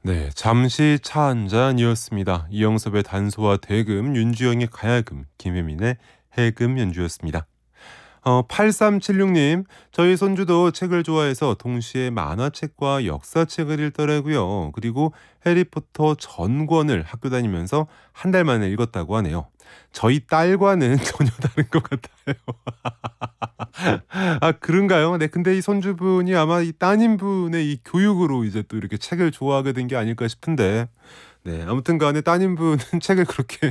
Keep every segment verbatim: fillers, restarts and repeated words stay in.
네, 잠시 차 한 잔이었습니다. 이영섭의 단소와 대금, 윤주영의 가야금, 김혜민의 해금 연주였습니다. 어, 팔삼칠육 님, 저희 손주도 책을 좋아해서 동시에 만화책과 역사책을 읽더라고요. 그리고 해리포터 전권을 학교 다니면서 한 달 만에 읽었다고 하네요. 저희 딸과는 전혀 다른 것 같아요. 아, 그런가요? 네, 근데 이 손주분이 아마 이 따님분의 이 교육으로 이제 또 이렇게 책을 좋아하게 된 게 아닐까 싶은데, 네, 아무튼 간에 따님분은 책을 그렇게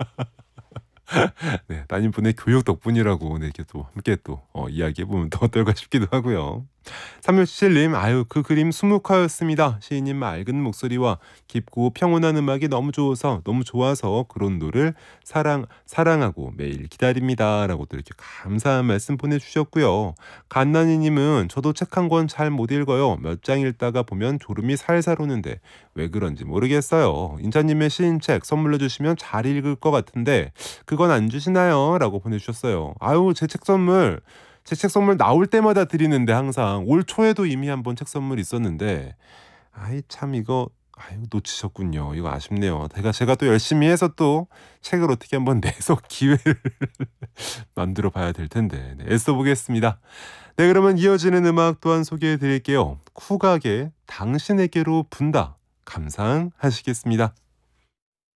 네, 따님분의 교육 덕분이라고 네, 이렇게 또 함께 또 어, 이야기해보면 더 어떨까 싶기도 하고요. 삼육칠칠 님, 아유, 그 그림 수묵화였습니다. 시인님 맑은 목소리와 깊고 평온한 음악이 너무 좋아서 너무 좋아서 그런 노를 사랑 사랑하고 매일 기다립니다라고 또 이렇게 감사한 말씀 보내주셨고요. 갓나니님은 저도 책 한 권 잘 못 읽어요. 몇 장 읽다가 보면 졸음이 살살 오는데 왜 그런지 모르겠어요. 인자님의 시인책 선물로 주시면 잘 읽을 것 같은데 그건 안 주시나요? 라고 보내주셨어요. 아유, 제 책 선물 제 책 선물 나올 때마다 드리는데 항상 올 초에도 이미 한번 책 선물 있었는데 아이 참 이거 아유 놓치셨군요. 이거 아쉽네요. 제가 제가 또 열심히 해서 또 책을 어떻게 한번 내서 기회를 만들어 봐야 될 텐데 네, 애써 보겠습니다. 네, 그러면 이어지는 음악 또한 소개해 드릴게요. 쿠각의 당신에게로 분다 감상하시겠습니다.